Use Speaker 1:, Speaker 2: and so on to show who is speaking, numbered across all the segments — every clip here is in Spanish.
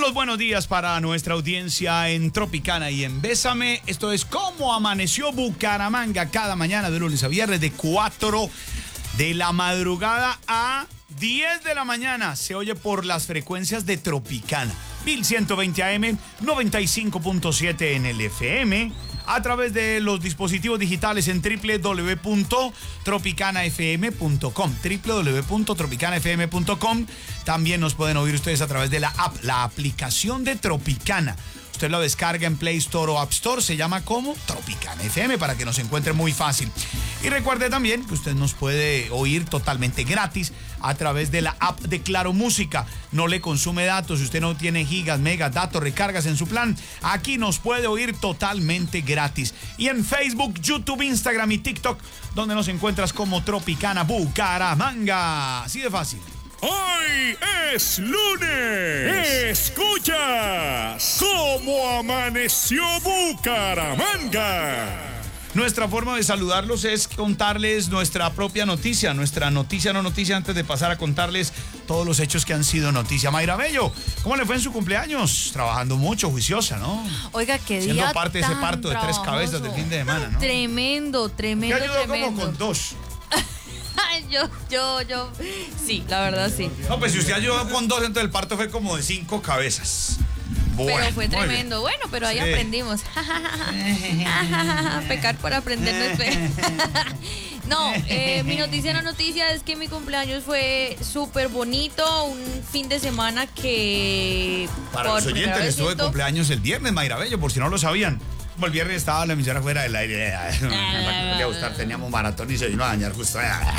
Speaker 1: los buenos días para nuestra audiencia en Tropicana y en Bésame. Esto es Cómo Amaneció Bucaramanga cada mañana de lunes a viernes de 4 de la madrugada a 10 de la mañana. Se oye por las frecuencias de Tropicana. 1120 AM, 95.7 en el FM. A través de los dispositivos digitales en www.tropicanafm.com. www.tropicanafm.com. También nos pueden oír ustedes a través de la app, la aplicación de Tropicana. Usted lo descarga en Play Store o App Store, se llama como Tropicana FM para que nos encuentre muy fácil. Y recuerde también que usted nos puede oír totalmente gratis a través de la app de Claro Música. No le consume datos, si usted no tiene gigas, megas, datos, recargas en su plan, aquí nos puede oír totalmente gratis. Y en Facebook, YouTube, Instagram y TikTok, donde nos encuentras como Tropicana Bucaramanga. Así de fácil.
Speaker 2: Hoy es lunes. Escuchas Cómo Amaneció Bucaramanga.
Speaker 1: Nuestra forma de saludarlos es contarles nuestra propia noticia, nuestra noticia no noticia, antes de pasar a contarles todos los hechos que han sido noticia. Mayra Bello, ¿cómo le fue en su cumpleaños? Trabajando mucho, juiciosa, ¿no?
Speaker 3: Oiga, qué día
Speaker 1: siendo parte de ese
Speaker 3: tan
Speaker 1: parto de 3 cabezas del fin de semana, ¿no?
Speaker 3: Tremendo.
Speaker 1: ¿Qué ayudó como con 2?
Speaker 3: Yo, sí, la verdad sí.
Speaker 1: No, pues si usted ayudó con 2, entonces el parto fue como de 5 cabezas. Bueno,
Speaker 3: pero fue tremendo. Bueno, pero ahí aprendimos. Pecar por aprender no es fe. No, mi noticia no noticia es que mi cumpleaños fue súper bonito. Un fin de semana que...
Speaker 1: Para los oyentes, que estuvo de cumpleaños el viernes, Mayra Bello, por si no lo sabían. Como el viernes estaba la emisora fuera del aire. No me podía gustar, teníamos maratón y se vino a dañar justo.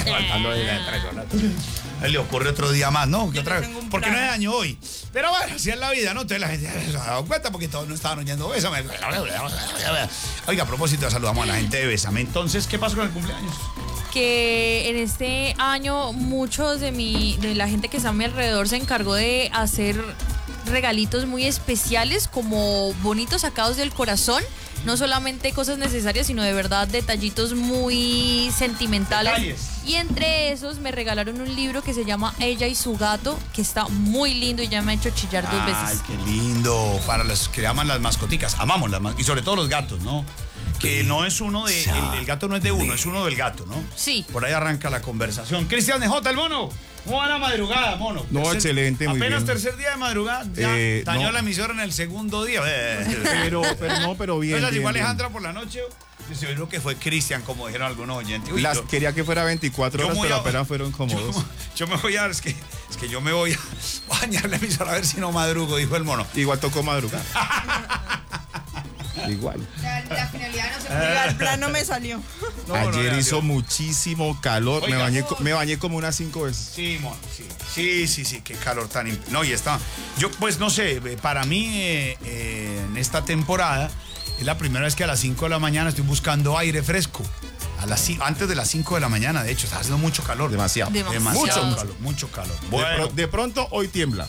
Speaker 1: Le ocurre otro día más, ¿no? ¿Por qué no se dañó hoy? Pero bueno, así es la vida, ¿no? Entonces la gente se ha dado cuenta porque todos no estaban oyendo Bésame. Oiga, a propósito, saludamos a la gente de Bésame. Entonces, ¿qué pasó con el cumpleaños?
Speaker 3: Que en este año muchos de la gente que está a mi alrededor se encargó de hacer regalitos muy especiales, como bonitos sacados del corazón. No solamente cosas necesarias, sino de verdad detallitos muy sentimentales.
Speaker 1: Detalles.
Speaker 3: Y entre esos me regalaron un libro que se llama Ella y su gato, que está muy lindo y ya me ha hecho chillar 2 veces.
Speaker 1: Ay, qué lindo. Para los que aman las mascoticas, amamos las mascoticas, y sobre todo los gatos, ¿no? Que no es uno de... El gato no es de uno, es uno del gato, ¿no?
Speaker 3: Sí.
Speaker 1: Por ahí arranca la conversación. Cristian DJ, el mono. ¿Cómo va la madrugada, mono?
Speaker 4: No, excelente, muy bien.
Speaker 1: Apenas tercer día de madrugada, ya dañó la emisora en el segundo día.
Speaker 4: pero bien.
Speaker 1: Entonces, llegó
Speaker 4: bien.
Speaker 1: Alejandra por la noche, se vio que fue Cristian, como dijeron algunos oyentes. Uy,
Speaker 4: Quería que fuera 24 horas, pero apenas fueron como 2.
Speaker 1: Yo me voy a... Es que yo me voy a bañar la emisora a ver si no madrugo, dijo el mono.
Speaker 4: Igual tocó madrugar. Igual.
Speaker 5: La finalidad no se cumplió, el plan no me salió.
Speaker 4: Ayer hizo muchísimo calor.
Speaker 1: Oiga,
Speaker 4: me bañé como unas 5 veces.
Speaker 1: Sí, mono, sí, qué calor tan... No, y está... Yo, pues, no sé, para mí, en esta temporada, es la primera vez que a las 5 de la mañana estoy buscando aire fresco. Antes de las 5 de la mañana, de hecho, está haciendo mucho calor.
Speaker 4: Demasiado.
Speaker 1: Mucho calor. Bueno.
Speaker 4: De pronto, hoy tiembla.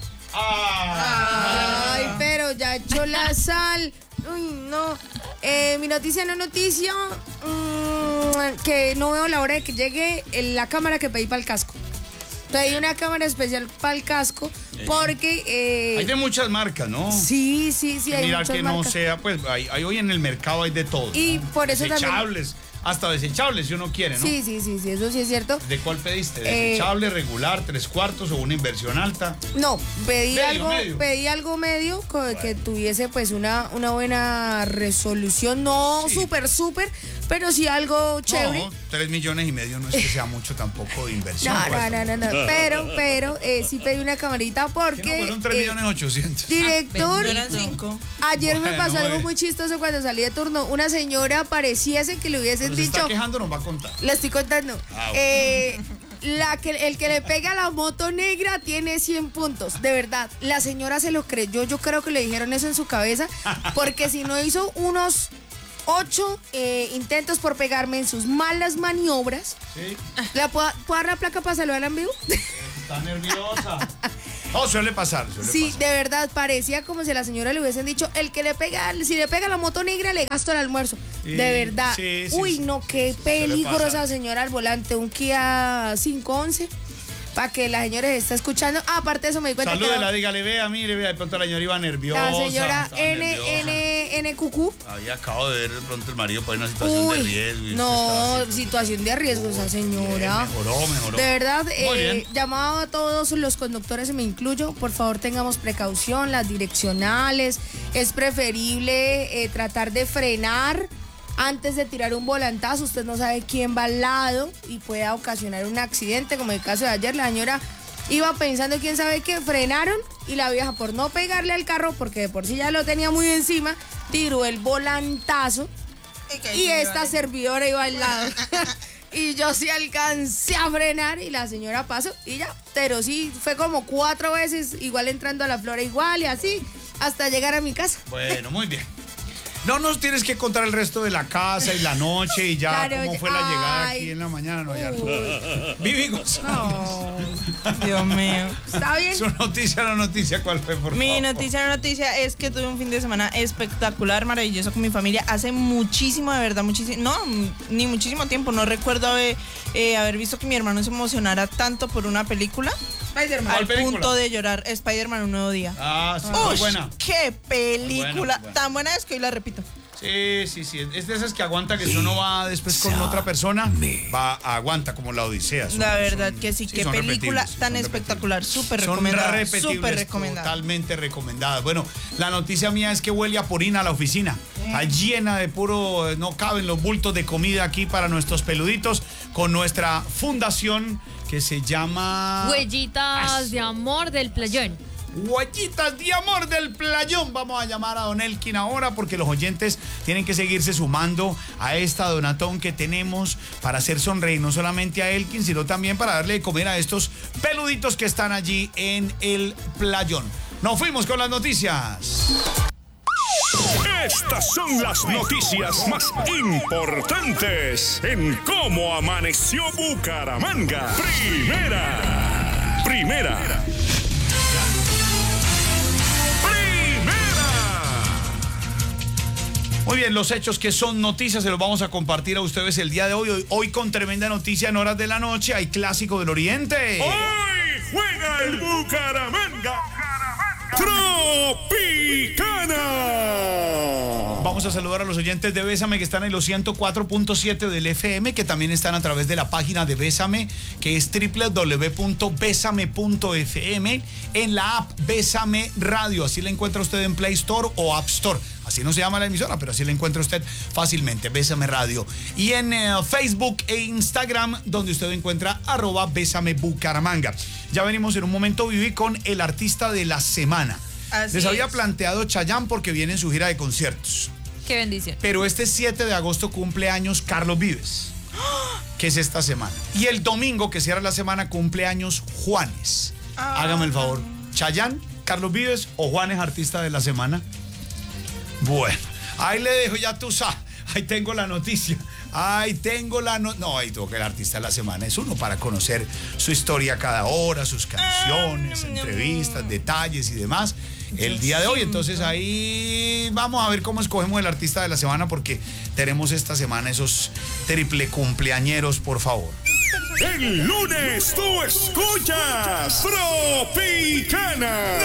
Speaker 5: Ay, pero ya echó la sal. Uy, no. Mi noticia no noticia. Que no veo la hora de que llegue la cámara que pedí para el casco. Pedí una cámara especial para el casco porque...
Speaker 1: hay de muchas marcas, ¿no?
Speaker 5: Sí, hay
Speaker 1: mira
Speaker 5: muchas
Speaker 1: que
Speaker 5: marcas.
Speaker 1: no sea, pues hay hoy en el mercado hay de todo.
Speaker 5: Y
Speaker 1: ¿no?
Speaker 5: por eso
Speaker 1: desechables, hasta desechables si uno quiere, ¿no?
Speaker 5: Sí, eso sí es cierto.
Speaker 1: ¿De cuál pediste? ¿Desechable, regular, 3/4 o una inversión alta?
Speaker 5: No, pedí
Speaker 1: Medio.
Speaker 5: algo medio que tuviese pues una buena resolución, no
Speaker 1: Sí.
Speaker 5: súper, pero sí algo chévere.
Speaker 1: No, 3,5 millones no es que sea mucho tampoco de inversión.
Speaker 5: No. Pero sí pedí una camarita porque...
Speaker 1: ¿Qué no fueron 3,800,000?
Speaker 5: Director,
Speaker 3: Eran 5.
Speaker 5: ayer me pasó algo
Speaker 1: bueno.
Speaker 5: muy chistoso cuando salí de turno. Una señora pareciese que le hubiesen
Speaker 1: Se
Speaker 5: dicho...
Speaker 1: está quejando, nos va a contar.
Speaker 5: Le estoy contando.
Speaker 1: Bueno.
Speaker 5: El que le pega a la moto negra tiene 100 puntos. De verdad, la señora se lo creyó. Yo creo que le dijeron eso en su cabeza. Porque si no hizo unos 8 intentos por pegarme en sus malas maniobras.
Speaker 1: Sí.
Speaker 5: ¿La puedo dar la placa para saludarla en vivo?
Speaker 1: Está nerviosa. No, suele pasar.
Speaker 5: Sí, de verdad, parecía como si a la señora le hubiesen dicho, si le pega la moto negra, le gasto el almuerzo.
Speaker 1: Sí,
Speaker 5: de verdad.
Speaker 1: sí,
Speaker 5: Uy,
Speaker 1: sí.
Speaker 5: no, qué
Speaker 1: Suele
Speaker 5: peligrosa
Speaker 1: pasar.
Speaker 5: señora al volante, un Kia 511. para que la señora se esté escuchando. Aparte de eso me di cuenta
Speaker 1: Salúdela,
Speaker 5: que
Speaker 1: dígale, vea, mire, vea, de pronto la señora iba nerviosa.
Speaker 5: la señora
Speaker 1: estaba nerviosa.
Speaker 5: NQQ.
Speaker 1: Había acabado de ver de pronto el marido por una situación de riesgo. y
Speaker 5: no,
Speaker 1: usted estaba así.
Speaker 5: situación de riesgo esa señora.
Speaker 1: Mejoró.
Speaker 5: De verdad,
Speaker 1: Muy bien.
Speaker 5: llamado a todos los conductores, y me incluyo, por favor tengamos precaución, las direccionales, es preferible tratar de frenar antes de tirar un volantazo. Usted no sabe quién va al lado y pueda ocasionar un accidente, como el caso de ayer. La señora iba pensando quién sabe qué, frenaron y la vieja, por no pegarle al carro, porque de por sí ya lo tenía muy encima, tiró el volantazo y esta servidora iba al lado. Y yo sí alcancé a frenar y la señora pasó y ya. Pero sí, fue como 4 veces, igual entrando a la Flora igual y así, hasta llegar a mi casa.
Speaker 1: Bueno, muy bien. No nos tienes que contar el resto de la casa y la noche y ya
Speaker 5: Claro,
Speaker 1: cómo fue la llegada
Speaker 5: ay.
Speaker 1: aquí en la mañana. No, ya no.
Speaker 5: Uy.
Speaker 1: Vivi González.
Speaker 6: Dios mío.
Speaker 5: ¿Está bien?
Speaker 1: Su noticia, ¿cuál fue, por
Speaker 6: Mi
Speaker 1: favor?
Speaker 6: noticia es que tuve un fin de semana espectacular, maravilloso con mi familia. Hace muchísimo, de verdad, muchísimo. No, ni muchísimo tiempo. No recuerdo haber visto que mi hermano se emocionara tanto por una película.
Speaker 5: Spider-Man.
Speaker 6: Al
Speaker 1: película?
Speaker 6: punto de llorar. Spider-Man, un nuevo día.
Speaker 1: Ah, sí, muy
Speaker 6: Ush,
Speaker 1: buena.
Speaker 6: ¡Qué película!
Speaker 1: Buena.
Speaker 6: Tan buena es que hoy la repito.
Speaker 1: Sí. Es de esas que aguanta que si uno va después con otra persona, aguanta como la Odisea.
Speaker 6: La verdad que sí, qué
Speaker 1: son
Speaker 6: película
Speaker 1: repetibles,
Speaker 6: tan
Speaker 1: son
Speaker 6: espectacular. Súper
Speaker 1: Son
Speaker 6: recomendada.
Speaker 1: repetibles,
Speaker 6: Súper recomendada.
Speaker 1: totalmente recomendadas. Bueno, la noticia mía es que huele a porina la oficina. Está llena de puro, no caben los bultos de comida aquí para nuestros peluditos, con nuestra fundación que se llama
Speaker 3: Huellitas de amor del playón.
Speaker 1: Huellitas de amor del playón. Vamos a llamar a Don Elkin ahora porque los oyentes tienen que seguirse sumando a esta donatón que tenemos para hacer sonreír no solamente a Elkin, sino también para darle de comer a estos peluditos que están allí en el playón. Nos fuimos con las noticias.
Speaker 2: Estas son las noticias más importantes en Cómo Amaneció Bucaramanga. Primera.
Speaker 1: Muy bien, los hechos que son noticias se los vamos a compartir a ustedes el día de hoy. Hoy con tremenda noticia en horas de la noche hay Clásico del Oriente.
Speaker 2: Hoy juega el Bucaramanga Tropicana.
Speaker 1: Vamos a saludar a los oyentes de Bésame que están en los 104.7 del FM, que también están a través de la página de Bésame, que es www.besame.fm, en la app Bésame Radio. Así la encuentra usted en Play Store o App Store. Así no se llama la emisora, pero así la encuentra usted fácilmente, Bésame Radio. Y en Facebook e Instagram, donde usted encuentra @Bésame Bucaramanga. Ya venimos en un momento, Vivi, con el artista de la semana.
Speaker 6: Así
Speaker 1: Les había
Speaker 6: es.
Speaker 1: planteado Chayanne porque viene en su gira de conciertos.
Speaker 3: Qué bendición.
Speaker 1: Pero este 7 de agosto cumple años Carlos Vives, que es esta semana. Y el domingo, que cierra la semana, cumple años Juanes. Hágame el favor. Chayanne, Carlos Vives o Juanes, artista de la semana. Bueno, ahí le dejo, ya tú sabes. Ahí tengo la noticia. Ahí tengo No, ahí tengo que el artista de la semana es uno para conocer su historia cada hora, sus canciones, entrevistas, detalles y demás. El día de hoy, entonces ahí vamos a ver cómo escogemos el artista de la semana porque tenemos esta semana esos triple cumpleañeros, por favor.
Speaker 2: El lunes tú escuchas Tropicana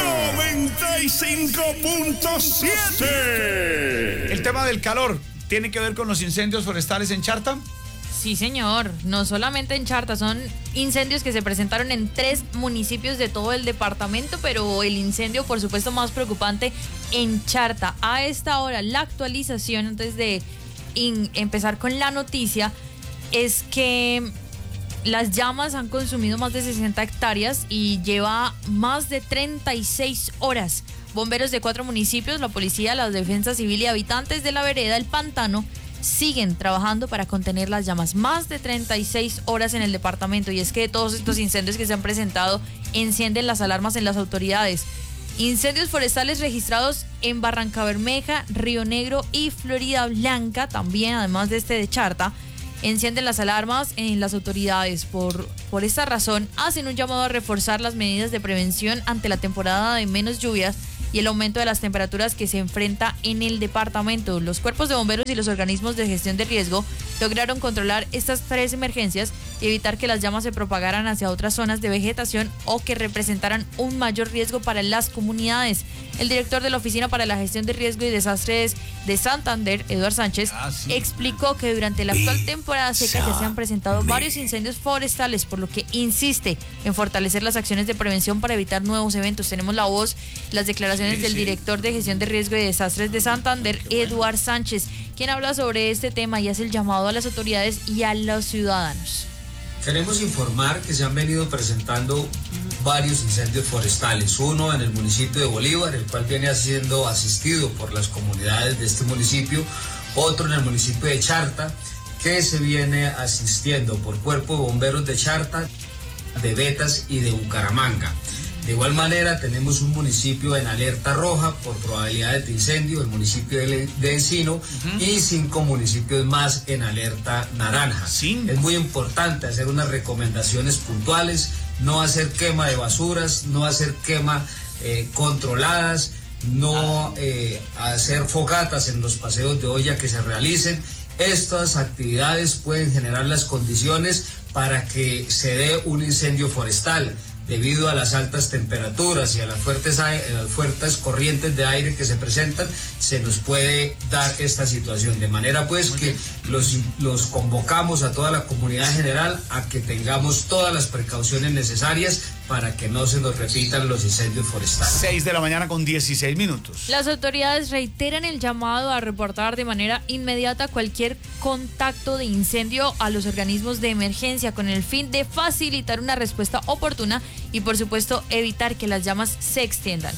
Speaker 2: 95.7.
Speaker 1: El tema del calor tiene que ver con los incendios forestales en Charta.
Speaker 3: Sí, señor. No solamente en Charta, son incendios que se presentaron en 3 municipios de todo el departamento, pero el incendio, por supuesto, más preocupante en Charta. A esta hora, la actualización, antes de empezar con la noticia, es que las llamas han consumido más de 60 hectáreas y lleva más de 36 horas. Bomberos de 4 municipios, la policía, la defensa civil y habitantes de la vereda El Pantano siguen trabajando para contener las llamas. Más de 36 horas en el departamento, y es que todos estos incendios que se han presentado encienden las alarmas en las autoridades. Incendios forestales registrados en Barrancabermeja, Río Negro y Florida Blanca, también además de este de Charta, encienden las alarmas en las autoridades. Por esta razón, hacen un llamado a reforzar las medidas de prevención ante la temporada de menos lluvias y el aumento de las temperaturas que se enfrenta en el departamento. Los cuerpos de bomberos y los organismos de gestión de riesgo lograron controlar estas 3 emergencias y evitar que las llamas se propagaran hacia otras zonas de vegetación o que representaran un mayor riesgo para las comunidades. El director de la Oficina para la Gestión de Riesgo y Desastres de Santander, Eduard Sánchez, explicó que durante la actual temporada seca ya se han presentado varios incendios forestales, por lo que insiste en fortalecer las acciones de prevención para evitar nuevos eventos. Tenemos la voz, las declaraciones del director de Gestión de Riesgo y Desastres de Santander, Eduard Sánchez, quien habla sobre este tema y hace el llamado a las autoridades y a los ciudadanos.
Speaker 7: Queremos informar que se han venido presentando varios incendios forestales, uno en el municipio de Bolívar, el cual viene siendo asistido por las comunidades de este municipio, otro en el municipio de Charta, que se viene asistiendo por Cuerpo de Bomberos de Charta, de Betas y de Bucaramanga. De igual manera tenemos un municipio en alerta roja por probabilidades de incendio, el municipio de Encino, y 5 municipios más en alerta naranja. Es muy importante hacer unas recomendaciones puntuales, no hacer quema de basuras, no hacer quema controladas, no hacer fogatas en los paseos de olla que se realicen. Estas actividades pueden generar las condiciones para que se dé un incendio forestal. Debido a las altas temperaturas y a las fuertes corrientes de aire que se presentan, se nos puede dar esta situación. De manera pues que los convocamos a toda la comunidad general a que tengamos todas las precauciones necesarias para que no se nos repitan los incendios forestales.
Speaker 1: 6 de la mañana con 16 minutos.
Speaker 3: Las autoridades reiteran el llamado a reportar de manera inmediata cualquier contacto de incendio a los organismos de emergencia con el fin de facilitar una respuesta oportuna y, por supuesto, evitar que las llamas se extiendan.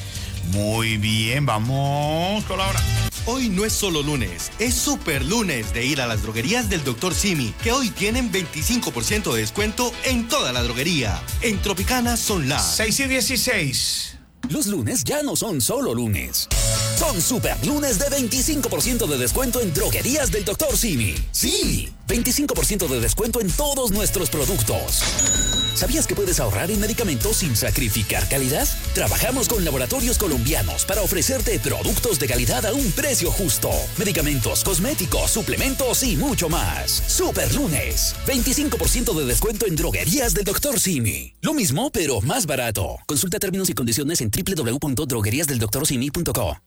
Speaker 1: Muy bien, vamos con la hora.
Speaker 8: Hoy no es solo lunes, es super lunes de ir a las droguerías del Dr. Simi, que hoy tienen 25% de descuento en toda la droguería. En Tropicana son las
Speaker 1: 6 y 16.
Speaker 9: Los lunes ya no son solo lunes. Son super lunes de 25% de descuento en droguerías del Dr. Simi. Sí, 25% de descuento en todos nuestros productos. ¿Sabías que puedes ahorrar en medicamentos sin sacrificar calidad? Trabajamos con laboratorios colombianos para ofrecerte productos de calidad a un precio justo. Medicamentos, cosméticos, suplementos y mucho más. Super lunes, 25% de descuento en droguerías del Dr. Simi. Lo mismo, pero más barato. Consulta términos y condiciones en www.drogueriasdeldoctorsimi.co.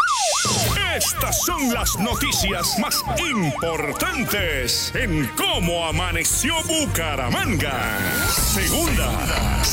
Speaker 2: Estas son las noticias más importantes en Cómo Amaneció Bucaramanga. Segunda.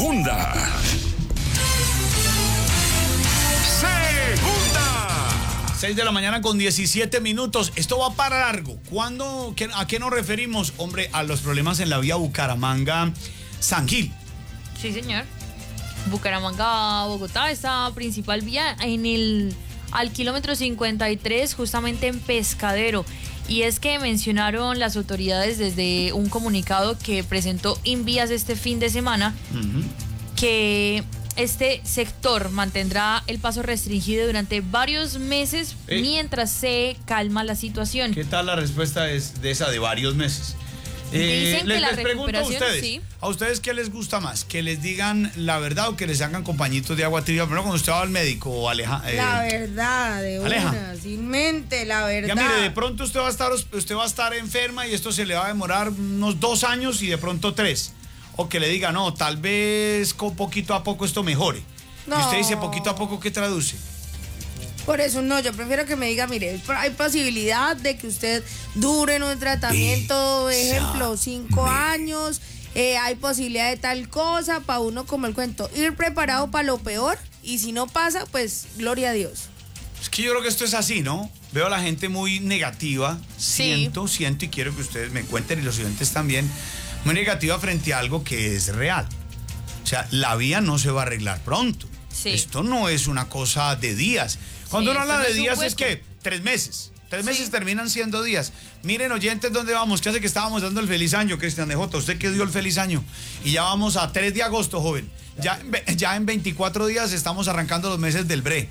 Speaker 1: 6 de la mañana con 17 minutos. Esto va para largo. ¿A qué nos referimos? Hombre, a los problemas en la vía Bucaramanga-San Gil.
Speaker 3: Sí, señor. Bucaramanga-Bogotá, esta principal vía al kilómetro 53, justamente en Pescadero. Y es que mencionaron las autoridades desde un comunicado que presentó Invías este fin de semana, que este sector mantendrá el paso restringido durante varios meses mientras se calma la situación.
Speaker 1: ¿Qué tal la respuesta de esa de varios meses?
Speaker 3: Dicen que la
Speaker 1: les pregunto
Speaker 3: recuperación, sí.
Speaker 1: ¿A ustedes qué les gusta más? ¿Que les digan la verdad o que les hagan compañitos de agua tibia? Primero cuando usted va al médico o
Speaker 5: la verdad, de una, sin mente, la verdad.
Speaker 1: Ya mire, de pronto usted va a estar enferma y esto se le va a demorar unos 2 años y de pronto 3. O que le diga, no, tal vez con poquito a poco esto mejore. No. Y usted dice poquito a poco, ¿qué traduce?
Speaker 5: Por eso no, yo prefiero que me diga, mire, hay posibilidad de que usted dure en un tratamiento, ejemplo, 5 años, hay posibilidad de tal cosa, para uno como el cuento, ir preparado para lo peor y si no pasa, pues gloria a Dios.
Speaker 1: Es que yo creo que esto es así, ¿no? Veo a la gente muy negativa, siento y quiero que ustedes me cuenten y los oyentes también, muy negativa frente a algo que es real. O sea, la vía no se va a arreglar pronto. Sí. Esto no es una cosa de días. Cuando uno habla de días es que 3 meses. 3 meses terminan siendo días. Miren, oyentes, ¿dónde vamos? ¿Qué hace que estábamos dando el feliz año, Cristian de Jota? ¿Usted qué dio el feliz año? Y ya vamos a 3 de agosto, joven. Ya en 24 días estamos arrancando los meses del BRE.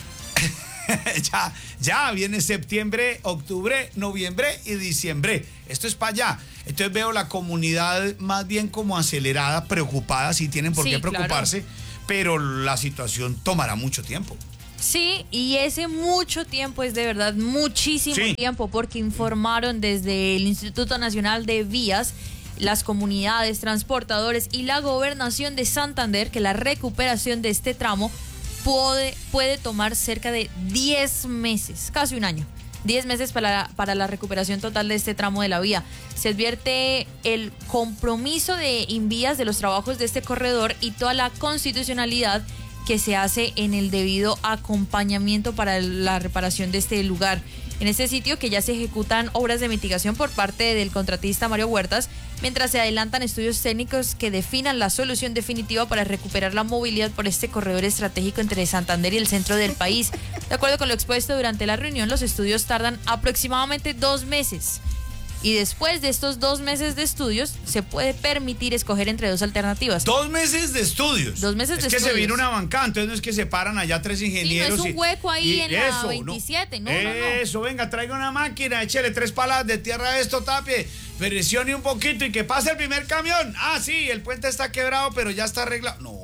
Speaker 1: ya viene septiembre, octubre, noviembre y diciembre. Esto es para allá. Entonces veo la comunidad más bien como acelerada, preocupada, si tienen por qué preocuparse, claro. Pero la situación tomará mucho tiempo.
Speaker 3: Sí, y ese mucho tiempo es de verdad muchísimo
Speaker 1: Sí.
Speaker 3: tiempo, porque informaron desde el Instituto Nacional de Vías, las comunidades, transportadores y la Gobernación de Santander que la recuperación de este tramo puede tomar cerca de 10 meses, casi un año. 10 meses para la recuperación total de este tramo de la vía. Se advierte el compromiso de Invías de los trabajos de este corredor y toda la constitucionalidad que se hace en el debido acompañamiento para la reparación de este lugar. En este sitio que ya se ejecutan obras de mitigación por parte del contratista Mario Huertas, mientras se adelantan estudios técnicos que definan la solución definitiva para recuperar la movilidad por este corredor estratégico entre Santander y el centro del país. De acuerdo con lo expuesto durante la reunión, los estudios tardan aproximadamente 2 meses. Y después de estos 2 meses de estudios, se puede permitir escoger entre 2 alternativas.
Speaker 1: 2 meses de estudios.
Speaker 3: 2 meses de
Speaker 1: estudios. Es que se vino una bancada, entonces no es que se paran allá 3 ingenieros.
Speaker 3: Sí, no es un hueco ahí en la 27, no.
Speaker 1: Eso, venga, traiga una máquina, échele 3 palas de tierra a esto, tapie, presione un poquito y que pase el primer camión. Ah, sí, el puente está quebrado, pero ya está arreglado. No.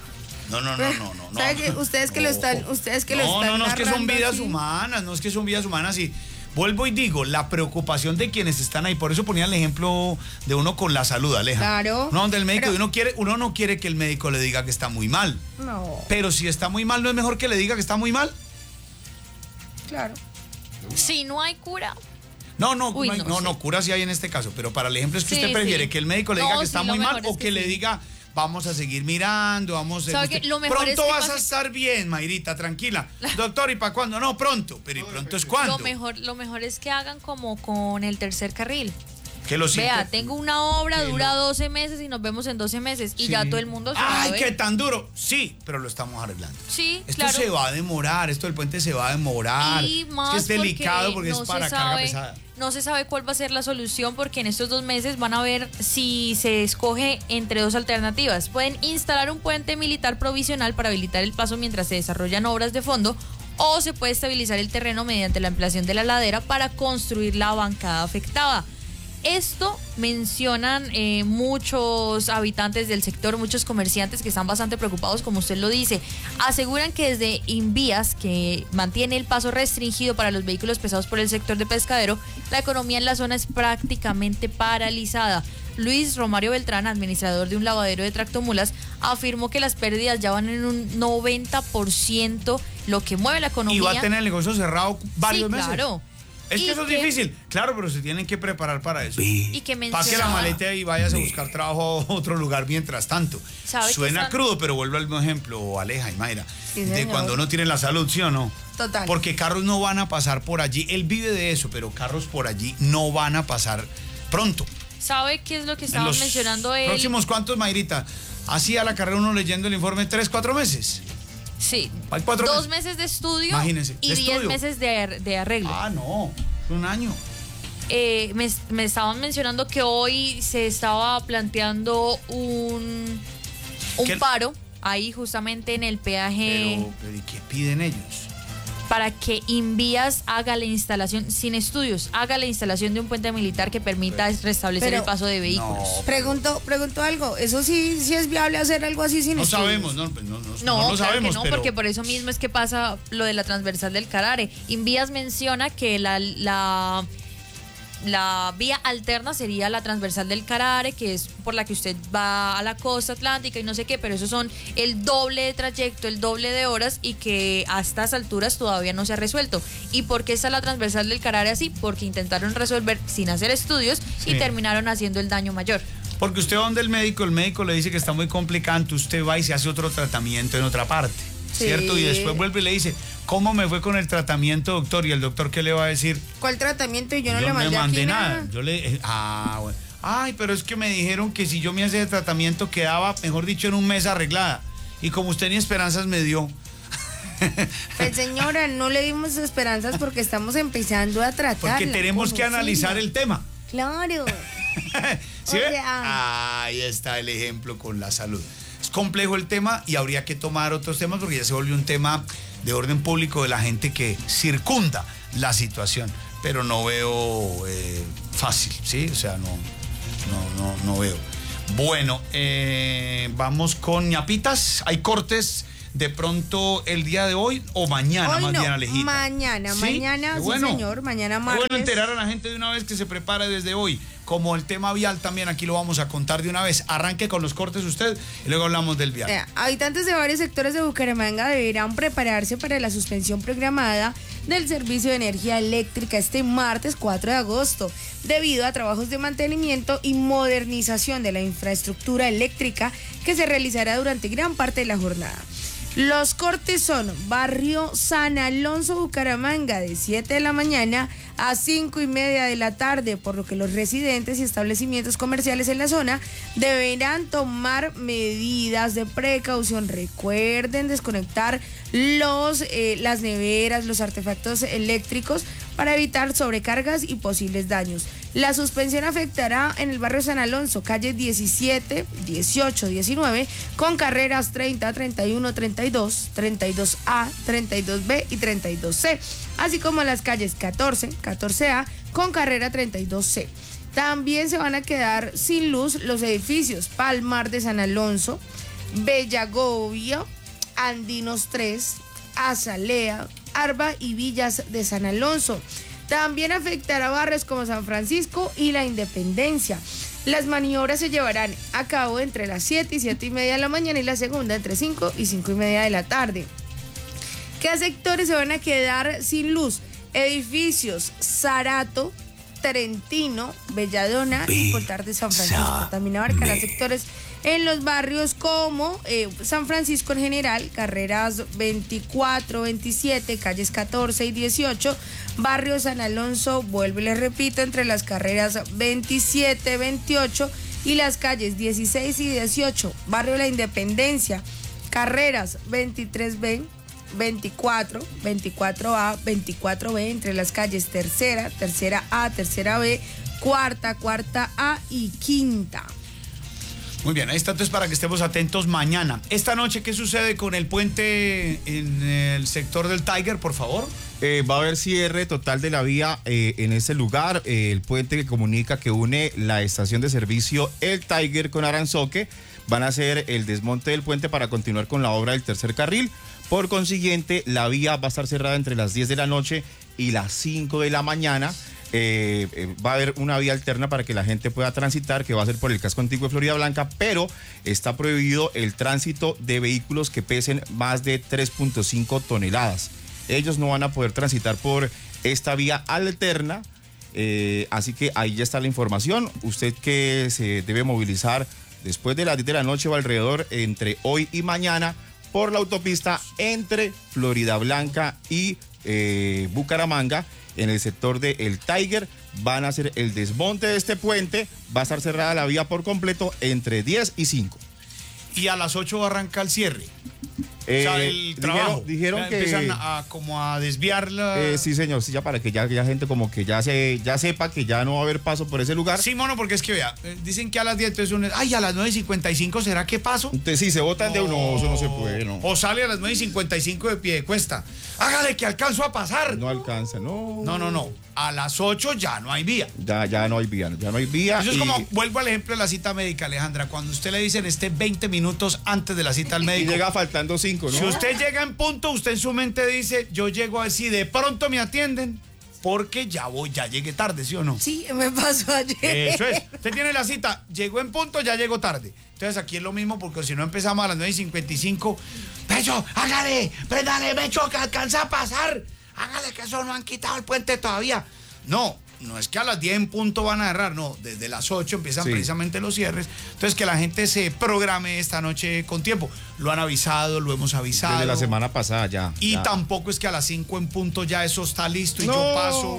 Speaker 5: ¿Sabe que ustedes que lo están
Speaker 1: No, es que son vidas
Speaker 5: así?
Speaker 1: humanas, no es que son vidas humanas y vuelvo y digo, la preocupación de quienes están ahí, por eso ponía el ejemplo de uno con la salud, Aleja.
Speaker 5: Claro.
Speaker 1: No, donde el médico, uno no quiere que el médico le diga que está muy mal.
Speaker 5: No.
Speaker 1: Pero si está muy mal, ¿no es mejor que le diga que está muy mal?
Speaker 5: Claro.
Speaker 3: Si no hay cura.
Speaker 1: No, cura sí hay en este caso, pero para el ejemplo es que
Speaker 3: Sí,
Speaker 1: usted prefiere
Speaker 3: sí.
Speaker 1: que el médico le diga que está
Speaker 3: sí,
Speaker 1: muy
Speaker 3: lo
Speaker 1: mal
Speaker 3: mejor
Speaker 1: o
Speaker 3: es
Speaker 1: que
Speaker 3: que
Speaker 1: le
Speaker 3: sí.
Speaker 1: diga vamos a seguir mirando,
Speaker 3: ¿Sabe qué? Lo mejor
Speaker 1: pronto
Speaker 3: es que
Speaker 1: vas a
Speaker 3: pase-
Speaker 1: estar bien, Mayrita, tranquila. Doctor, ¿y para cuándo? No, pronto, pero ¿y pronto es cuándo?
Speaker 3: Lo mejor es que hagan como con el tercer carril.
Speaker 1: Que lo
Speaker 3: Vea,
Speaker 1: siente.
Speaker 3: tengo una obra,
Speaker 1: Que
Speaker 3: dura
Speaker 1: lo-
Speaker 3: 12 meses y nos vemos en 12 meses. Y
Speaker 1: Sí.
Speaker 3: ya todo el mundo
Speaker 1: ¡Ay,
Speaker 3: sabe.
Speaker 1: qué tan duro! Sí, pero lo estamos arreglando.
Speaker 3: Sí,
Speaker 1: Esto
Speaker 3: claro.
Speaker 1: se va a demorar, esto del puente se va a demorar.
Speaker 3: Y más
Speaker 1: es que es delicado porque
Speaker 3: no
Speaker 1: es para
Speaker 3: se
Speaker 1: carga
Speaker 3: sabe,
Speaker 1: pesada.
Speaker 3: no se sabe cuál va a ser la solución, porque en estos 2 meses van a ver si se escoge entre 2 alternativas. Pueden instalar un puente militar provisional para habilitar el paso mientras se desarrollan obras de fondo, o se puede estabilizar el terreno mediante la ampliación de la ladera para construir la bancada afectada. Esto mencionan muchos habitantes del sector, muchos comerciantes que están bastante preocupados, como usted lo dice. Aseguran que desde Invías, que mantiene el paso restringido para los vehículos pesados por el sector de Pescadero, la economía en la zona es prácticamente paralizada. Luis Romario Beltrán, administrador de un lavadero de tractomulas, afirmó que las pérdidas ya van en un 90%, lo que mueve la economía.
Speaker 1: Y va a tener el negocio cerrado varios meses.
Speaker 3: Claro.
Speaker 1: Es que
Speaker 3: Y
Speaker 1: eso es difícil. Claro, pero se tienen que preparar para eso.
Speaker 3: Y que
Speaker 1: Pase la
Speaker 3: mencionaba-
Speaker 1: maleta y vayas a buscar trabajo a otro lugar mientras tanto.
Speaker 3: ¿Sabe que
Speaker 1: Suena
Speaker 3: están-
Speaker 1: crudo, pero vuelvo al mismo ejemplo, Aleja y Mayra.
Speaker 5: Sí,
Speaker 1: de
Speaker 5: señor.
Speaker 1: cuando uno tiene la salud, ¿sí o no?
Speaker 5: Total.
Speaker 1: Porque carros no van a pasar por allí. Él vive de eso, pero carros por allí no van a pasar pronto.
Speaker 3: ¿Sabe qué es lo que
Speaker 1: En
Speaker 3: estaba
Speaker 1: los
Speaker 3: mencionando él?
Speaker 1: próximos, ¿cuántos, Mayrita? Hacía la carrera uno leyendo el informe 3, 4 meses.
Speaker 3: Sí.
Speaker 1: Hay 4
Speaker 3: 2
Speaker 1: meses.
Speaker 3: meses de estudio
Speaker 1: Imagínense,
Speaker 3: y
Speaker 1: de
Speaker 3: 10
Speaker 1: estudio.
Speaker 3: meses de arreglo.
Speaker 1: Ah, no, es un año.
Speaker 3: Me estaban mencionando que hoy se estaba planteando un
Speaker 1: ¿Qué?
Speaker 3: paro ahí justamente en el peaje
Speaker 1: Pero ¿y qué piden ellos?
Speaker 3: para que Invías haga la instalación, sin estudios, haga la instalación de un puente militar que permita restablecer
Speaker 5: Pero-
Speaker 3: el paso de vehículos.
Speaker 5: Pregunto algo, ¿eso sí es viable hacer algo así sin
Speaker 1: No
Speaker 5: estudios?
Speaker 1: sabemos, no lo
Speaker 3: No, claro
Speaker 1: sabemos,
Speaker 3: que no,
Speaker 1: pero
Speaker 3: porque por eso mismo es que pasa lo de la transversal del Carare. Invías menciona que la vía alterna sería la transversal del Carare, que es por la que usted va a la costa atlántica y no sé qué, pero esos son el doble de trayecto, el doble de horas, y que a estas alturas todavía no se ha resuelto. ¿Y por qué está la transversal del Carare así? Porque intentaron resolver sin hacer estudios y
Speaker 1: Sí.
Speaker 3: terminaron haciendo el daño mayor.
Speaker 1: porque usted va donde el médico le dice que está muy complicante, usted va y se hace otro tratamiento en otra parte,
Speaker 5: Sí.
Speaker 1: ¿cierto? Y después vuelve y le dice, ¿cómo me fue con el tratamiento, doctor? Y el doctor, ¿qué le va a decir?
Speaker 5: ¿Cuál tratamiento? Y yo no
Speaker 1: Yo
Speaker 5: le mandé aquí
Speaker 1: nada. Yo le bueno. Ay, pero es que me dijeron que si yo me hacía el tratamiento quedaba, mejor dicho, en un mes arreglada. Y como usted ni esperanzas me dio.
Speaker 5: Pues señora, no le dimos esperanzas porque estamos empezando a tratar.
Speaker 1: Porque tenemos que analizar el tema.
Speaker 5: Claro.
Speaker 1: ¿Sí
Speaker 5: O
Speaker 1: ve?
Speaker 5: sea-
Speaker 1: Ahí está el ejemplo con la salud. Es complejo el tema y habría que tomar otros temas porque ya se volvió un tema de orden público de la gente que circunda la situación. Pero no veo fácil, ¿sí? O sea, no veo. Bueno, vamos con ñapitas. Hay cortes de pronto el día de hoy o mañana,
Speaker 5: Hoy
Speaker 1: más
Speaker 5: no,
Speaker 1: bien, Alejita.
Speaker 5: mañana,
Speaker 1: ¿Sí?
Speaker 5: mañana,
Speaker 1: Qué
Speaker 5: sí
Speaker 1: bueno.
Speaker 5: señor, mañana
Speaker 1: Qué
Speaker 5: martes.
Speaker 1: bueno enterar a la gente de una vez que se prepare desde hoy. Como el tema vial también aquí lo vamos a contar de una vez. Arranque con los cortes usted y luego hablamos del vial.
Speaker 5: Habitantes de varios sectores de Bucaramanga deberán prepararse para la suspensión programada del servicio de energía eléctrica este martes 4 de agosto, debido a trabajos de mantenimiento y modernización de la infraestructura eléctrica que se realizará durante gran parte de la jornada. Los cortes son Barrio San Alonso, Bucaramanga, de 7 de la mañana a 5:30 de la tarde, por lo que los residentes y establecimientos comerciales en la zona deberán tomar medidas de precaución. Recuerden desconectar las neveras, los artefactos eléctricos para evitar sobrecargas y posibles daños. La suspensión afectará en el barrio San Alonso, calles 17, 18, 19, con carreras 30, 31, 32, 32A, 32B y 32C, así como las calles 14, 14A, con carrera 32C. También se van a quedar sin luz los edificios Palmar de San Alonso, Bellagovia, Andinos 3, Azalea, Arba y Villas de San Alonso. También afectará barrios como San Francisco y La Independencia. Las maniobras se llevarán a cabo entre las 7 y 7:30 de la mañana y la segunda entre 5 y 5:30 de la tarde. ¿Qué sectores se van a quedar sin luz? Edificios Zarato, Trentino, Belladona y Portal de San Francisco. También abarcará sectores en los barrios como San Francisco en general, carreras 24, 27, calles 14 y 18, barrio San Alonso, vuelvo y les repito, entre las carreras 27, 28 y las calles 16 y 18, barrio La Independencia, carreras 23B, 24, 24A, 24B, entre las calles tercera, tercera A, tercera B, cuarta, cuarta A y quinta.
Speaker 1: Muy bien, ahí está entonces para que estemos atentos mañana. Esta noche, ¿qué sucede con el puente en el sector del Tiger, por favor?
Speaker 4: Va a haber cierre total de la vía en ese lugar. El puente que comunica, que une la estación de servicio El Tiger con Aranzoque. Van a hacer el desmonte del puente para continuar con la obra del tercer carril. Por consiguiente, la vía va a estar cerrada entre las 10 de la noche y las 5 de la mañana. Va a haber una vía alterna para que la gente pueda transitar, que va a ser por el casco antiguo de Florida Blanca, pero está prohibido el tránsito de vehículos que pesen más de 3.5 toneladas. Ellos no van a poder transitar por esta vía alterna, así que ahí ya está la información. Usted que se debe movilizar después de las 10 de la noche o alrededor entre hoy y mañana por la autopista entre Florida Blanca y Bucaramanga, en el sector de El Tiger, van a hacer el desmonte de este puente. Va a estar cerrada la vía por completo entre 10 y 5.
Speaker 1: Y a las 8 arranca el cierre. O sea, el trabajo.
Speaker 4: Dijeron que
Speaker 1: empiezan a desviarla.
Speaker 4: Sí, señor, sí, ya para que ya gente como que ya sepa que ya no va a haber paso por ese lugar.
Speaker 1: Sí, mono, porque es que vea, dicen que a las 10, entonces a las 9:55, ¿será que paso?
Speaker 4: Entonces sí, se botan de uno, eso no se puede, no.
Speaker 1: O sale a las 9:55 de pie de cuesta. Hágale que alcanzo a pasar.
Speaker 4: No alcanza, no.
Speaker 1: No. A las 8 ya no hay vía.
Speaker 4: Ya no hay vía,
Speaker 1: Eso es como, vuelvo al ejemplo de la cita médica, Alejandra. Cuando usted le dicen 20 minutos antes de la cita al médico.
Speaker 4: Y llega faltando 5, ¿no?
Speaker 1: Si usted llega en punto, usted en su mente dice, yo llego así, de pronto me atienden, porque ya llegué tarde, ¿sí o no?
Speaker 5: Sí, me pasó ayer.
Speaker 1: Eso es. Usted tiene la cita, llegó en punto, ya llegó tarde. Entonces aquí es lo mismo, porque si no empezamos a las 9:55, Pecho, hágale, préndale, Pecho, que alcanza a pasar. Hágale, que eso no han quitado el puente todavía. No es que a las 10 en punto van a errar, no, desde las 8 empiezan precisamente los cierres. Entonces que la gente se programe esta noche con tiempo. Lo han avisado, lo hemos avisado.
Speaker 4: Desde la semana pasada ya.
Speaker 1: Y tampoco es que a las 5 en punto ya eso está listo y yo paso.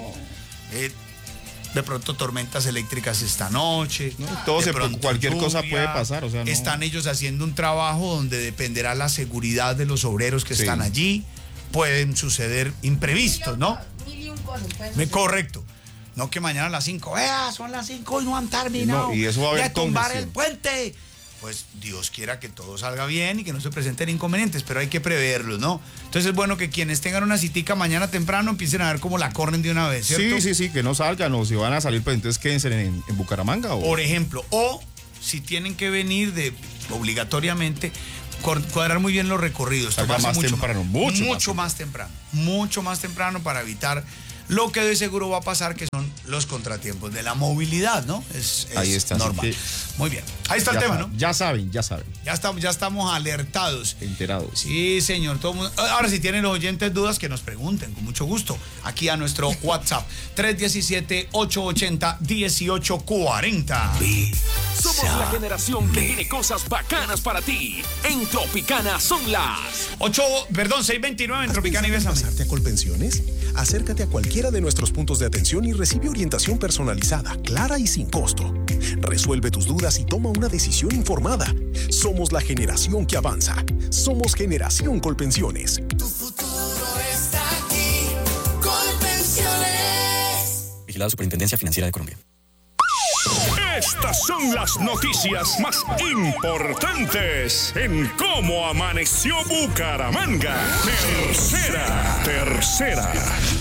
Speaker 1: De pronto tormentas eléctricas esta noche.
Speaker 4: Cualquier cosa puede pasar. O sea,
Speaker 1: Están ellos haciendo un trabajo donde dependerá la seguridad de los obreros que están allí. Pueden suceder imprevistos, ¿no? Correcto. No que mañana a las 5, son las 5 y no han terminado
Speaker 4: y eso va a haber
Speaker 1: de tumbar el puente. Pues Dios quiera que todo salga bien y que no se presenten inconvenientes, pero hay que preverlos, ¿no? Entonces es bueno que quienes tengan una citica mañana temprano empiecen a ver cómo la corren de una vez, ¿cierto?
Speaker 4: Sí, que no salgan, o si van a salir, pues entonces quédense en Bucaramanga.
Speaker 1: Por ejemplo, o si tienen que venir obligatoriamente, cuadrar muy bien los recorridos.
Speaker 4: Salga
Speaker 1: tomarse
Speaker 4: más temprano, mucho
Speaker 1: más temprano para evitar lo que de seguro va a pasar, que son los contratiempos de la movilidad, ¿no? Es
Speaker 4: Ahí está,
Speaker 1: normal.
Speaker 4: sí.
Speaker 1: Muy bien. Ahí está el tema, ¿no?
Speaker 4: Ya saben.
Speaker 1: Ya estamos alertados.
Speaker 4: Enterados.
Speaker 1: Sí, señor. Todo mundo. Ahora, si tienen los oyentes dudas, que nos pregunten, con mucho gusto. Aquí a nuestro WhatsApp, 317-880-1840.
Speaker 10: Somos la generación que tiene cosas bacanas para ti. En Tropicana son las
Speaker 1: 6:29 en Tropicana y Bésame.
Speaker 11: ¿Pasarte a Colpensiones? Acércate a cualquiera de nuestros puntos de atención y recibe orientación personalizada, clara y sin costo. Resuelve tus dudas y toma una decisión informada. Somos la generación que avanza. Somos Generación Colpensiones.
Speaker 12: Tu futuro está aquí. Colpensiones.
Speaker 9: Vigilado Superintendencia Financiera de Colombia.
Speaker 2: Estas son las noticias más importantes en Cómo Amaneció Bucaramanga. Tercera.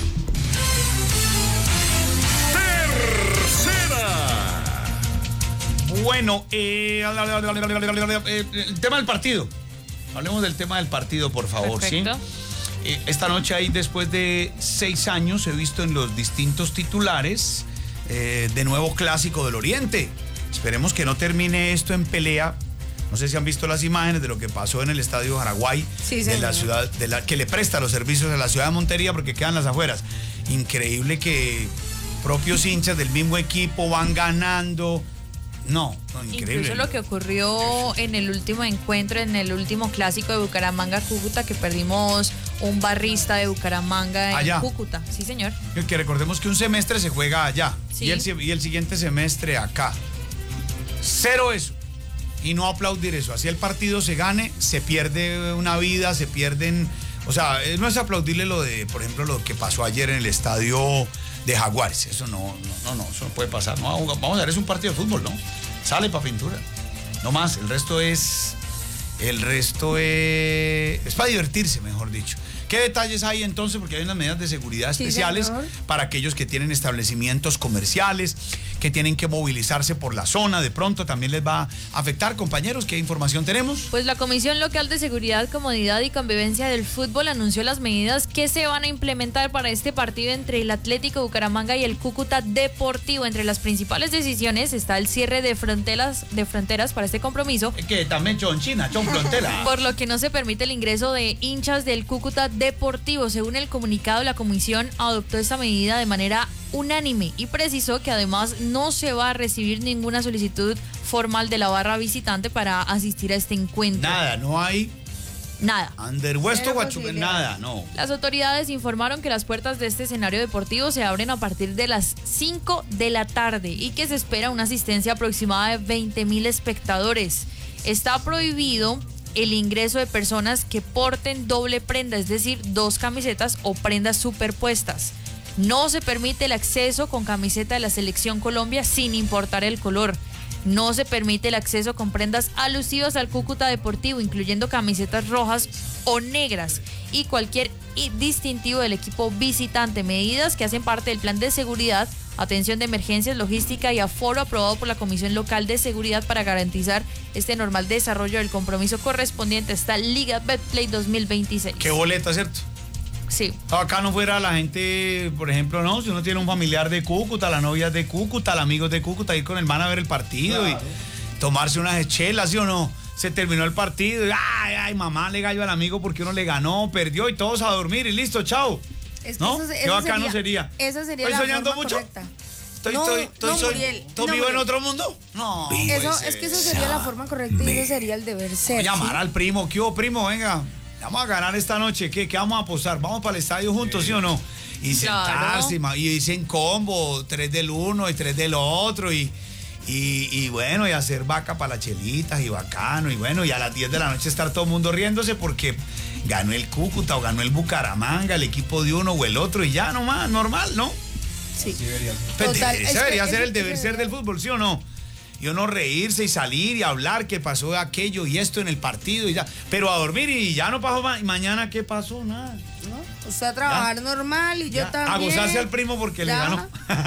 Speaker 1: Bueno, el tema del partido. Hablemos del tema del partido, por favor.
Speaker 3: Perfecto.
Speaker 1: ¿Sí? Esta noche, ahí después de 6 años, he visto en los distintos titulares de nuevo Clásico del Oriente. Esperemos que no termine esto en pelea. No sé si han visto las imágenes de lo que pasó en el Estadio Jaraguay,
Speaker 5: sí,
Speaker 1: de la ciudad, que le presta los servicios a la ciudad de Montería, porque quedan las afueras. Increíble que propios hinchas del mismo equipo van ganando. No, increíble.
Speaker 3: Incluso lo que ocurrió en el último encuentro, en el último clásico de Bucaramanga-Cúcuta, que perdimos un barrista de Bucaramanga en Cúcuta. Sí, señor.
Speaker 1: Que recordemos que un semestre se juega allá,
Speaker 3: sí,
Speaker 1: y el siguiente semestre acá. Cero eso. Y no aplaudir eso. Así el partido se gane, se pierde una vida, se pierden... O sea, no es aplaudirle lo de, por ejemplo, lo que pasó ayer en el estadio de Jaguares. Eso no, eso no puede pasar. No, vamos a ver, es un partido de fútbol, ¿no? Sale para pintura. No más, el resto es para divertirse, mejor dicho. ¿Qué detalles hay entonces? Porque hay unas medidas de seguridad especiales para aquellos que tienen establecimientos comerciales, que tienen que movilizarse por la zona. De pronto también les va a afectar. Compañeros, ¿qué información tenemos?
Speaker 3: Pues la Comisión Local de Seguridad, Comodidad y Convivencia del Fútbol anunció las medidas que se van a implementar para este partido entre el Atlético Bucaramanga y el Cúcuta Deportivo. Entre las principales decisiones está el cierre de fronteras para este compromiso.
Speaker 1: Que también China, frontera.
Speaker 3: Por lo que no se permite el ingreso de hinchas del Cúcuta Deportivo. Según el comunicado, la comisión adoptó esta medida de manera unánime y precisó que además no se va a recibir ninguna solicitud formal de la barra visitante para asistir a este encuentro.
Speaker 1: Nada, no hay.
Speaker 3: Nada.
Speaker 1: Nada, no.
Speaker 3: Las autoridades informaron que las puertas de este escenario deportivo se abren a partir de las 5 de la tarde y que se espera una asistencia aproximada de 20,000 espectadores. Está prohibido el ingreso de personas que porten doble prenda, es decir, 2 camisetas o prendas superpuestas. No se permite el acceso con camiseta de la Selección Colombia sin importar el color. No se permite el acceso con prendas alusivas al Cúcuta Deportivo, incluyendo camisetas rojas o negras y cualquier distintivo del equipo visitante. Medidas que hacen parte del plan de seguridad, atención de emergencias, logística y aforo aprobado por la Comisión Local de Seguridad para garantizar este normal desarrollo del compromiso correspondiente a esta Liga Betplay 2026.
Speaker 1: Qué boleta, ¿cierto?
Speaker 3: Sí.
Speaker 1: Acá no fuera la gente, por ejemplo, no, si uno tiene un familiar de Cúcuta, la novia es de Cúcuta, el amigo es de Cúcuta, ir con el man a ver el partido, claro, y tomarse unas chelas, ¿sí o no? Se terminó el partido y ay, mamá le gallo al amigo porque uno le ganó, perdió y todos a dormir y listo, chao.
Speaker 5: Es que
Speaker 1: ¿no?
Speaker 5: Qué
Speaker 1: bacano sería.
Speaker 5: Esa sería
Speaker 1: ¿Estoy
Speaker 5: la
Speaker 1: soñando
Speaker 5: forma
Speaker 1: mucho?
Speaker 5: correcta.
Speaker 1: ¿Estoy vivo en otro mundo? No.
Speaker 5: Es que eso sería la forma correcta y eso sería el deber ser.
Speaker 1: Llamar al primo, ¿qué hubo, primo? Venga, vamos a ganar esta noche. ¿Qué vamos a apostar? ¿Vamos para el estadio juntos, sí o no? Y sentarse, y dicen combo, 3 del uno y 3 del otro, y bueno, y hacer vaca para las chelitas y bacano, y bueno, y a las 10 de la noche estar todo el mundo riéndose porque ganó el Cúcuta o ganó el Bucaramanga, el equipo de uno o el otro, y ya nomás, normal, ¿no?
Speaker 5: Sí.
Speaker 1: Ese debería ser el deber ser del fútbol, ¿sí o no? y uno reírse y salir y hablar que pasó aquello y esto en el partido y ya. Pero a dormir y ya no pasó mañana, ¿qué pasó? Nada.
Speaker 5: ¿No? Usted a trabajar normal y yo también.
Speaker 1: A gozarse al primo porque le ganó.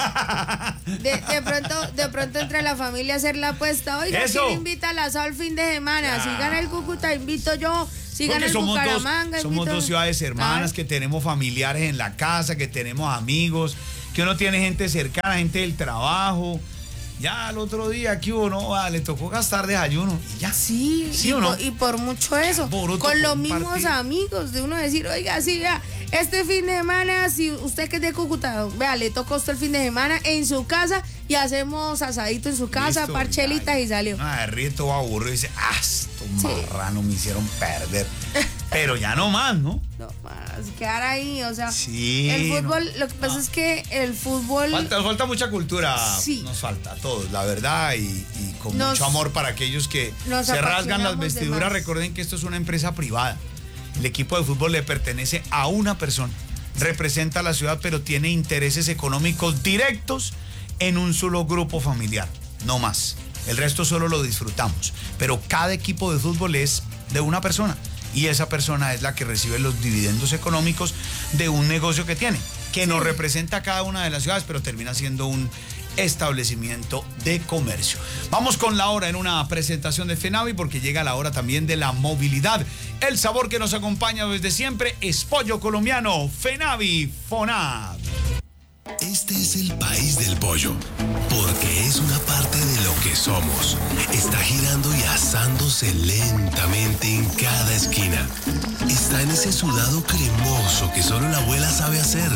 Speaker 5: De pronto entre la familia a hacer la apuesta. Oiga, ¿quién invita al asado el fin de semana? Si gana el Cúcuta, invito yo. Si gana el Bucaramanga,
Speaker 1: somos dos ciudades hermanas que tenemos familiares en la casa, que tenemos amigos, que uno tiene gente cercana, gente del trabajo. Ya el otro día aquí le tocó gastar desayuno y ya.
Speaker 5: Sí,
Speaker 1: ¿Sí o no?
Speaker 5: Y por mucho eso. Con los mismos amigos, de uno decir, oiga, sí, vea, este fin de semana, si usted que es de Cúcuta, vea, le tocó usted el fin de semana en su casa y hacemos asadito en su casa, listo, parchelitas y salió.
Speaker 1: De rito aburrido y dice, estos marranos me hicieron perder. Pero ya no más, ¿no?
Speaker 5: No más, quedar ahí, o sea,
Speaker 1: sí,
Speaker 5: el fútbol, lo que pasa es que el fútbol...
Speaker 1: Falta mucha cultura,
Speaker 5: sí.
Speaker 1: Nos falta a todos, la verdad, y con mucho amor para aquellos que se rasgan las vestiduras. Recuerden que esto es una empresa privada. El equipo de fútbol le pertenece a una persona, representa a la ciudad, pero tiene intereses económicos directos en un solo grupo familiar, no más. El resto solo lo disfrutamos, pero cada equipo de fútbol es de una persona. Y esa persona es la que recibe los dividendos económicos de un negocio que tiene, que nos representa a cada una de las ciudades, pero termina siendo un establecimiento de comercio. Vamos con la hora en una presentación de FENAVI, porque llega la hora también de la movilidad. El sabor que nos acompaña desde siempre es pollo colombiano. FENAVI, FONAV.
Speaker 13: Este es el país del pollo, porque es una parte de lo que somos. Está girando y asándose lentamente en cada esquina. Está en ese sudado cremoso que solo la abuela sabe hacer.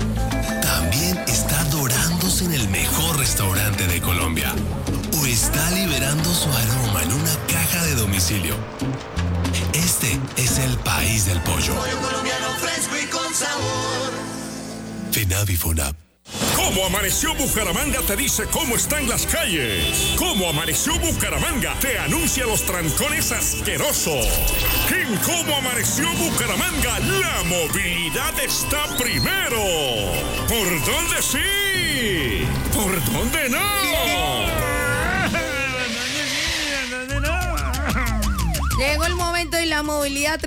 Speaker 13: También está dorándose en el mejor restaurante de Colombia. O está liberando su aroma en una caja de domicilio. Este es el país del pollo.
Speaker 12: Pollo colombiano fresco y con sabor.
Speaker 13: FENAVI, FONAV.
Speaker 2: ¿Cómo amaneció Bucaramanga? Te dice cómo están las calles. ¿Cómo amaneció Bucaramanga? Te anuncia los trancones asquerosos. En ¿Cómo amaneció Bucaramanga? La movilidad está primero. ¿Por dónde sí? ¿Por dónde no?
Speaker 5: Llegó el momento y la movilidad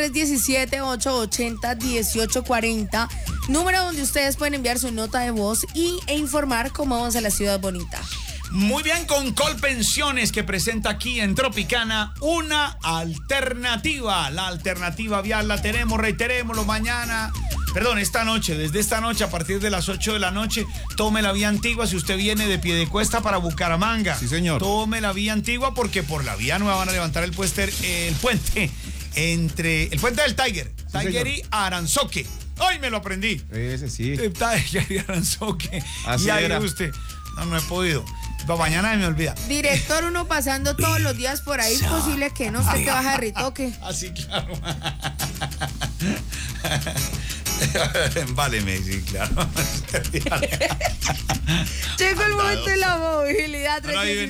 Speaker 5: 317-880-1840. Número donde ustedes pueden enviar su nota de voz e informar cómo vamos a la ciudad bonita.
Speaker 1: Muy bien, con Colpensiones, que presenta aquí en Tropicana una alternativa. La alternativa vial la tenemos, reiterémoslo, esta noche, desde esta noche a partir de las 8 de la noche, tome la vía antigua si usted viene de Piedecuesta para Bucaramanga.
Speaker 4: Sí, señor.
Speaker 1: Tome la vía antigua porque por la vía nueva van a levantar el puente entre el puente del Tiger y Aranzoque. ¡Ay, me lo aprendí!
Speaker 4: Ese sí.
Speaker 1: Tiger y Aranzoque.
Speaker 4: Así
Speaker 1: y ahí
Speaker 4: era.
Speaker 1: usted. No he podido. Para mañana me olvida.
Speaker 5: Director, uno pasando todos los días por ahí, es posible que no sé qué baja de ritoque.
Speaker 1: Así, claro. Váleme, sí, claro.
Speaker 5: Llegó el momento de la movilidad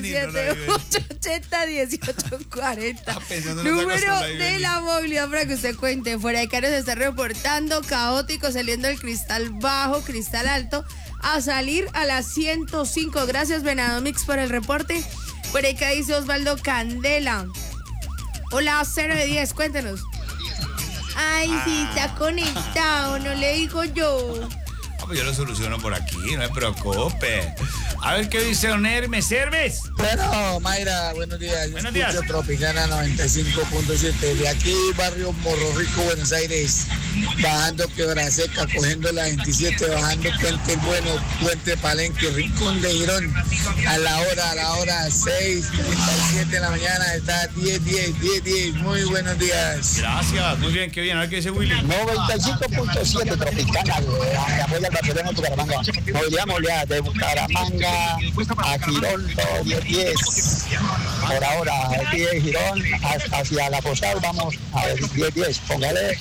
Speaker 5: 317-880-1840. Número de la movilidad para que usted cuente. Fuera de Caro se está reportando caótico saliendo del Cristal Bajo, Cristal Alto, a salir a las 105. Gracias, Venado Mix, por el reporte. Por acá dice Osvaldo Candela. Hola, 0 de 10, cuéntenos. Ay, sí, está conectado, no le digo yo.
Speaker 1: Pues yo lo soluciono por aquí, no me preocupe. A ver qué dice Don Hermes. ¿Serves?
Speaker 14: Bueno, Mayra, buenos días.
Speaker 1: Buenos días.
Speaker 14: Tropicana 95.7. De aquí, barrio Morro Rico, Buenos Aires. Bajando Quebra Seca, cogiendo la 27, bajando Puente Bueno, Puente Palenque, Rincón de Girón. A la hora 6:37 de la mañana, está 10:10. Muy buenos días.
Speaker 1: Gracias, muy bien, qué bien. A ver qué dice Willy.
Speaker 14: 95.7 Tropicana, apoya al Barcelona de Bucaramanga. Movilidad de Bucaramanga a Girón 10:10. Por ahora, aquí de Girón hacia la Postal, vamos a ver 10:10. Póngale.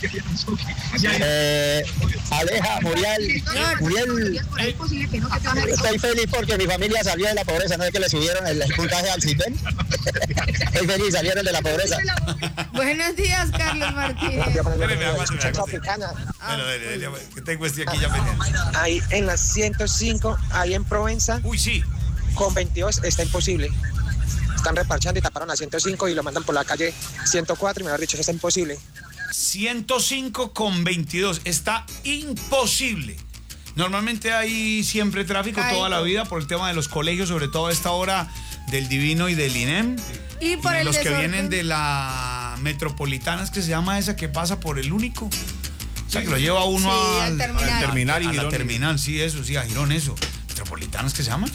Speaker 14: Aleja, Muriel, estoy feliz porque mi familia salió de la pobreza, no es que le subieron el puntaje al CITEN. Estoy feliz, salieron de la pobreza.
Speaker 5: Buenos días, Carlos Martínez.
Speaker 14: Tropicana.
Speaker 1: Bueno, que tengo este aquí ya pendiente.
Speaker 15: Ahí en las 105, ahí en Provenza.
Speaker 1: Uy, sí.
Speaker 15: Con 22 está imposible. están reparchando y taparon a 105 y lo mandan por la calle 104 y mejor dicho, eso está imposible.
Speaker 1: 105,22, está imposible. Normalmente hay siempre tráfico toda la vida por el tema de los colegios, sobre todo a esta hora del Divino y del INEM.
Speaker 5: Y por el
Speaker 1: los que
Speaker 5: desorden.
Speaker 1: vienen de la metropolitana, es que se llama esa que pasa por el único. O sea, que lo lleva uno
Speaker 5: al terminal.
Speaker 1: a la terminal, sí, eso, sí, a Girón, eso. ¿Metropolitanas que se llama?